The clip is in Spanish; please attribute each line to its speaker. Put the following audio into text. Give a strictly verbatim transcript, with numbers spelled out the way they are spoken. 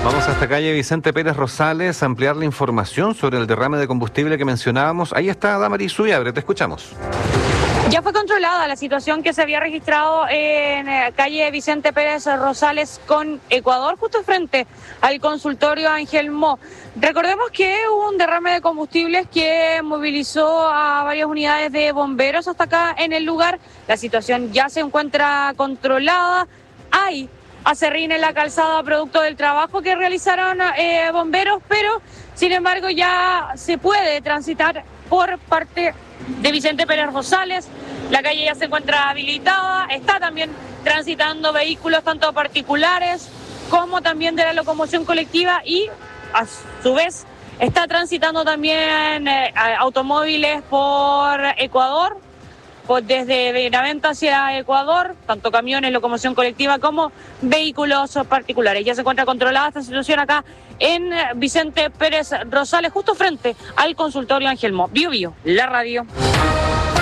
Speaker 1: Vamos hasta calle Vicente Pérez Rosales a ampliar la información sobre el derrame de combustible que mencionábamos. Ahí está Damaris Subiabre, te escuchamos.
Speaker 2: Ya fue controlada la situación que se había registrado en eh, calle Vicente Pérez Rosales con Ecuador, justo frente al consultorio Ángel Mo. Recordemos que hubo un derrame de combustibles que movilizó a varias unidades de bomberos hasta acá en el lugar. La situación ya se encuentra controlada. Hay acerrín en la calzada producto del trabajo que realizaron eh, bomberos, pero sin embargo ya se puede transitar por parte de Vicente Pérez Rosales. La calle ya se encuentra habilitada, está también transitando vehículos tanto particulares como también de la locomoción colectiva y a su vez está transitando también eh, automóviles por Ecuador, por desde Benavente hacia Ecuador, tanto camiones, locomoción colectiva como vehículos particulares. Ya se encuentra controlada esta situación acá en Vicente Pérez Rosales, justo frente al consultorio Ángel Mo. Bio Bio, la radio.